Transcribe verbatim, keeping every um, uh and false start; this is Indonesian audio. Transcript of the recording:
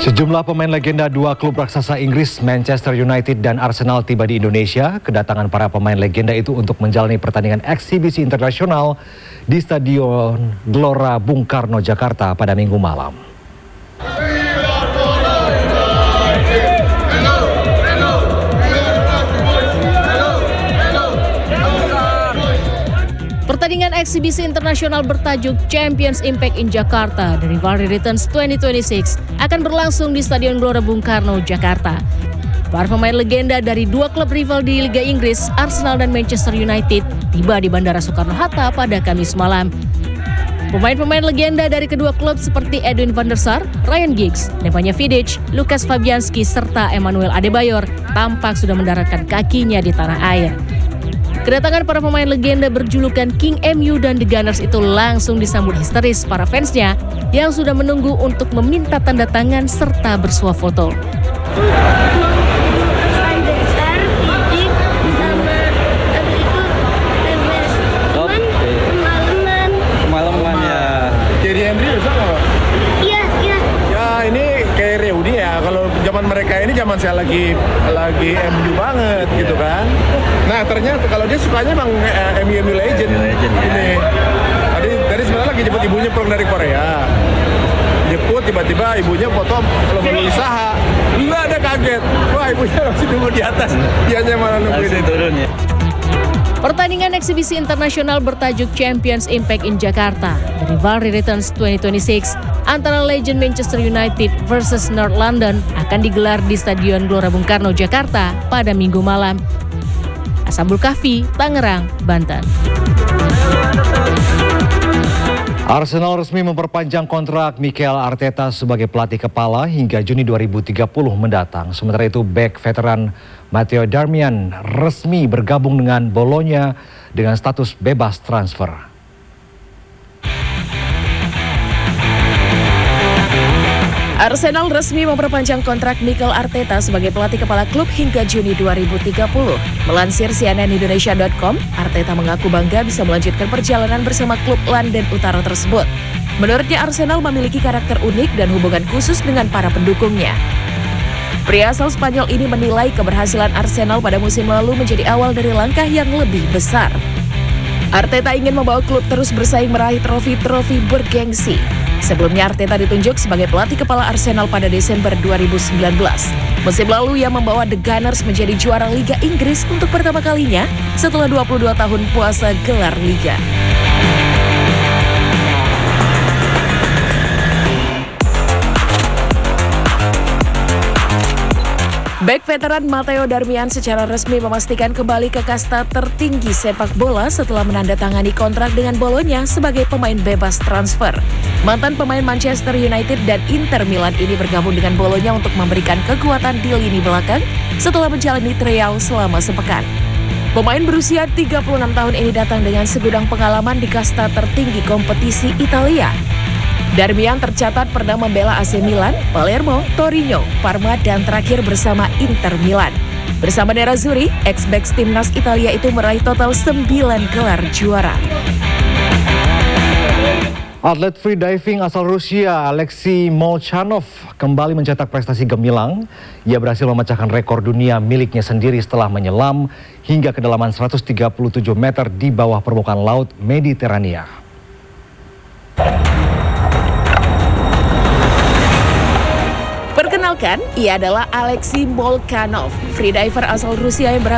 Sejumlah pemain legenda dua klub raksasa Inggris, Manchester United dan Arsenal tiba di Indonesia. Kedatangan para pemain legenda itu untuk menjalani pertandingan eksibisi internasional di Stadion Gelora Bung Karno, Jakarta pada Minggu malam. Pertandingan eksibisi internasional bertajuk Champions Impact in Jakarta, The Rivalry Returns dua ribu dua puluh enam akan berlangsung di Stadion Gelora Bung Karno, Jakarta. Para pemain legenda dari dua klub rival di Liga Inggris, Arsenal dan Manchester United, tiba di Bandara Soekarno-Hatta pada Kamis malam. Pemain-pemain legenda dari kedua klub seperti Edwin van der Sar, Ryan Giggs, Nemanja Vidic, Lukas Fabianski, serta Emmanuel Adebayor tampak sudah mendaratkan kakinya di tanah air. Kedatangan para pemain legenda berjulukan King M U dan The Gunners itu langsung disambut histeris para fansnya yang sudah menunggu untuk meminta tanda tangan serta bersuah foto. Kemalaman ya. Thierry Henry bisa nggak? Iya, iya. Ya ini kayak Reudi ya. Kalau zaman mereka ini zaman saya lagi lagi M U banget gitu kan. Nah ternyata kalau dia sukanya emang uh, M U M U Legend. Legend ya. Ini. Tadi tadi sebenarnya lagi jemput ibunya pulang dari Korea. Jemput tiba-tiba ibunya foto kalau mau Saha. Enggak ada kaget. Wah ibunya masih nunggu di atas. Dianya malah nungguin turun ya. Pertandingan eksibisi internasional bertajuk Champions Impact in Jakarta, The Rivalry Returns dua ribu dua puluh enam antara legend Manchester United versus North London akan digelar di Stadion Gelora Bung Karno, Jakarta pada Minggu malam. Ashabul Kahfi, Tangerang, Banten. Arsenal resmi memperpanjang kontrak Mikel Arteta sebagai pelatih kepala hingga Juni dua ribu tiga puluh mendatang. Sementara itu, bek veteran Matteo Darmian resmi bergabung dengan Bologna dengan status bebas transfer. Arsenal resmi memperpanjang kontrak Mikel Arteta sebagai pelatih kepala klub hingga Juni dua ribu tiga puluh. Melansir C N N Indonesia dot com, Arteta mengaku bangga bisa melanjutkan perjalanan bersama klub London Utara tersebut. Menurutnya Arsenal memiliki karakter unik dan hubungan khusus dengan para pendukungnya. Pria asal Spanyol ini menilai keberhasilan Arsenal pada musim lalu menjadi awal dari langkah yang lebih besar. Arteta ingin membawa klub terus bersaing meraih trofi-trofi bergengsi. Sebelumnya Arteta ditunjuk sebagai pelatih kepala Arsenal pada Desember dua ribu sembilan belas. Musim lalu ia membawa The Gunners menjadi juara Liga Inggris untuk pertama kalinya setelah dua puluh dua tahun puasa gelar Liga. Bek veteran Matteo Darmian secara resmi memastikan kembali ke kasta tertinggi sepak bola setelah menandatangani kontrak dengan Bologna sebagai pemain bebas transfer. Mantan pemain Manchester United dan Inter Milan ini bergabung dengan Bologna untuk memberikan kekuatan di lini belakang setelah menjalani trial selama sepekan. Pemain berusia tiga puluh enam tahun ini datang dengan segudang pengalaman di kasta tertinggi kompetisi Italia. Darmian tercatat pernah membela A C Milan, Palermo, Torino, Parma, dan terakhir bersama Inter Milan. Bersama Nerazzurri, ex-bek timnas Italia itu meraih total sembilan gelar juara. Atlet free diving asal Rusia, Alexei Molchanov, kembali mencetak prestasi gemilang. Ia berhasil memecahkan rekor dunia miliknya sendiri setelah menyelam hingga kedalaman seratus tiga puluh tujuh meter di bawah permukaan laut Mediterania. Perkenalkan, ia adalah Alexei Molchanov, freediver asal Rusia yang berhasil